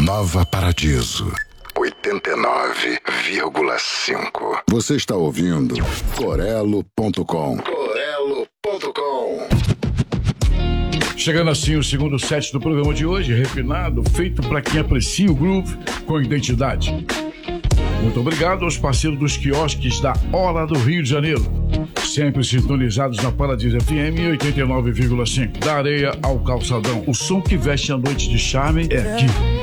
Nova Paradiso 89,5. Você está ouvindo Corelo.com. Chegando assim o segundo set do programa de hoje, refinado, feito para quem aprecia o groove com identidade. Muito obrigado aos parceiros dos quiosques da Hora do Rio de Janeiro, sempre sintonizados na Paradiso FM 89,5. Da areia ao calçadão, o som que veste a noite de charme é aqui.